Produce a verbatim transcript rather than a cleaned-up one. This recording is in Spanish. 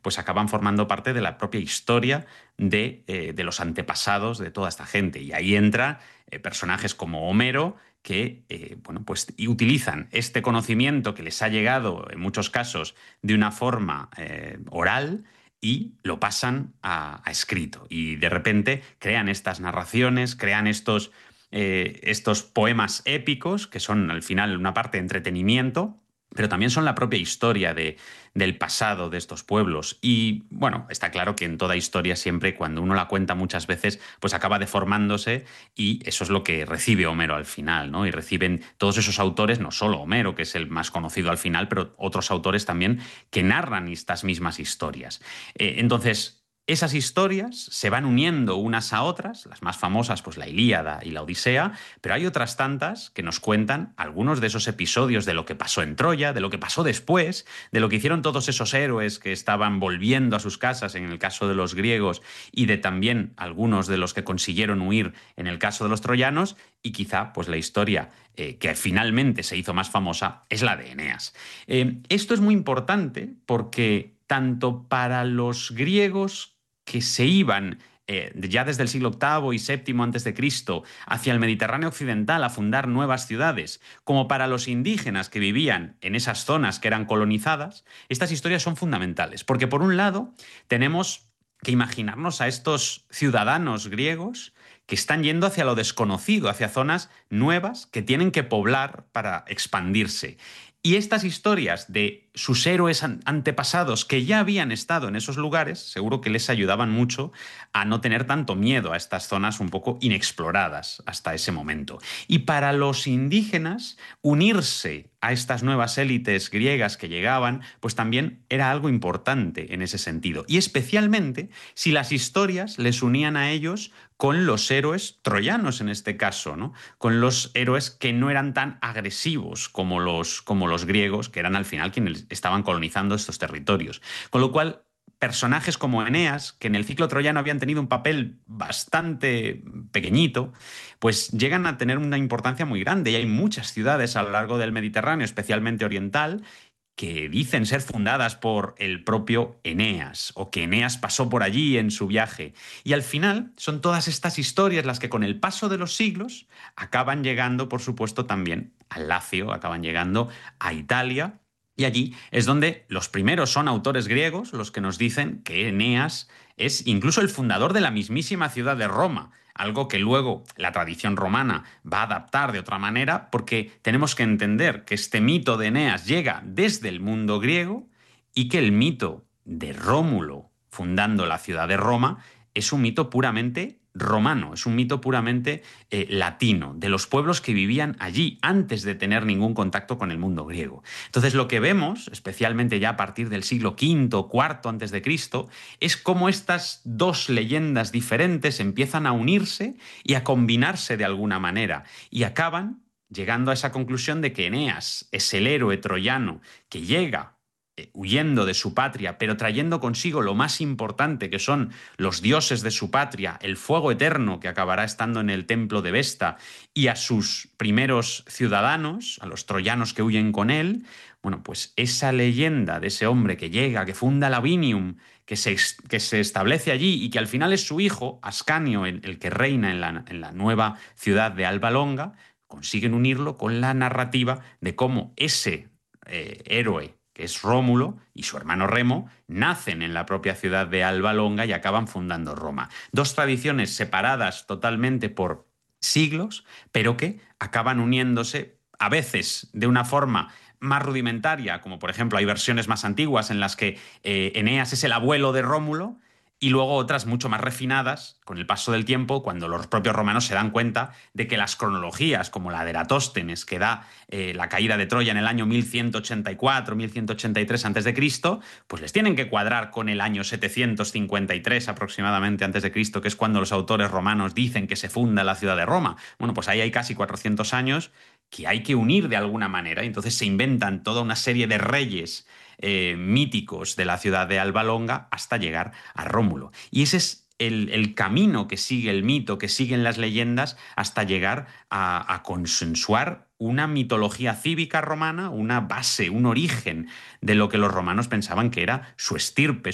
pues acaban formando parte de la propia historia de, eh, de los antepasados de toda esta gente. Y ahí entran eh, personajes como Homero, que eh, bueno, pues, y utilizan este conocimiento que les ha llegado en muchos casos de una forma eh, oral y lo pasan a, a escrito. Y de repente crean estas narraciones, crean estos, eh, estos poemas épicos, que son al final una parte de entretenimiento, pero también son la propia historia de, del pasado de estos pueblos. Y bueno, está claro que en toda historia siempre, cuando uno la cuenta muchas veces, pues acaba deformándose, y eso es lo que recibe Homero al final, ¿no? Y reciben todos esos autores, no solo Homero, que es el más conocido al final, pero otros autores también que narran estas mismas historias. Eh, entonces, esas historias se van uniendo unas a otras, las más famosas, pues la Ilíada y la Odisea, pero hay otras tantas que nos cuentan algunos de esos episodios de lo que pasó en Troya, de lo que pasó después, de lo que hicieron todos esos héroes que estaban volviendo a sus casas en el caso de los griegos, y de también algunos de los que consiguieron huir en el caso de los troyanos, y quizá pues la historia eh, que finalmente se hizo más famosa es la de Eneas. Eh, esto es muy importante porque tanto para los griegos que se iban eh, ya desde el siglo octavo y séptimo antes de Cristo hacia el Mediterráneo occidental a fundar nuevas ciudades, como para los indígenas que vivían en esas zonas que eran colonizadas, estas historias son fundamentales, porque por un lado tenemos que imaginarnos a estos ciudadanos griegos que están yendo hacia lo desconocido, hacia zonas nuevas que tienen que poblar para expandirse. Y estas historias de sus héroes antepasados que ya habían estado en esos lugares, seguro que les ayudaban mucho a no tener tanto miedo a estas zonas un poco inexploradas hasta ese momento. Y para los indígenas, unirse a estas nuevas élites griegas que llegaban, pues también era algo importante en ese sentido. Y especialmente si las historias les unían a ellos con los héroes troyanos en este caso, ¿no? Con los héroes que no eran tan agresivos como los, como los griegos, que eran al final quienes estaban colonizando estos territorios. Con lo cual, personajes como Eneas, que en el ciclo troyano habían tenido un papel bastante pequeñito, pues llegan a tener una importancia muy grande. Y hay muchas ciudades a lo largo del Mediterráneo, especialmente oriental, que dicen ser fundadas por el propio Eneas, o que Eneas pasó por allí en su viaje. Y al final son todas estas historias las que con el paso de los siglos acaban llegando, por supuesto, también al Lacio, acaban llegando a Italia. Y allí es donde los primeros son autores griegos los que nos dicen que Eneas es incluso el fundador de la mismísima ciudad de Roma, algo que luego la tradición romana va a adaptar de otra manera, porque tenemos que entender que este mito de Eneas llega desde el mundo griego y que el mito de Rómulo fundando la ciudad de Roma es un mito puramente romano, es un mito puramente eh, latino, de los pueblos que vivían allí antes de tener ningún contacto con el mundo griego. Entonces lo que vemos, especialmente ya a partir del siglo quinto, cuarto antes de Cristo, es cómo estas dos leyendas diferentes empiezan a unirse y a combinarse de alguna manera, y acaban llegando a esa conclusión de que Eneas es el héroe troyano que llega eh, huyendo de su patria, pero trayendo consigo lo más importante, que son los dioses de su patria, el fuego eterno que acabará estando en el templo de Vesta, y a sus primeros ciudadanos, a los troyanos que huyen con él. Bueno, pues esa leyenda de ese hombre que llega, que funda Lavinium, que se, que se establece allí y que al final es su hijo, Ascanio, el, el que reina en la, en la nueva ciudad de Alba Longa, consiguen unirlo con la narrativa de cómo ese eh, héroe, que es Rómulo, y su hermano Remo, nacen en la propia ciudad de Alba Longa y acaban fundando Roma. Dos tradiciones separadas totalmente por siglos, pero que acaban uniéndose a veces de una forma más rudimentaria, como por ejemplo hay versiones más antiguas en las que eh, Eneas es el abuelo de Rómulo, y luego otras mucho más refinadas con el paso del tiempo, cuando los propios romanos se dan cuenta de que las cronologías, como la de Eratóstenes, que da eh, la caída de Troya en el año mil ciento ochenta y cuatro, mil ciento ochenta y tres antes de Cristo, pues les tienen que cuadrar con el año setecientos cincuenta y tres aproximadamente antes de Cristo, que es cuando los autores romanos dicen que se funda la ciudad de Roma. Bueno, pues ahí hay casi cuatrocientos años que hay que unir de alguna manera, y entonces se inventan toda una serie de reyes eh, míticos de la ciudad de Alba Longa hasta llegar a Rómulo. Y ese es el, el camino que sigue el mito, que siguen las leyendas, hasta llegar a, a consensuar una mitología cívica romana, una base, un origen de lo que los romanos pensaban que era su estirpe,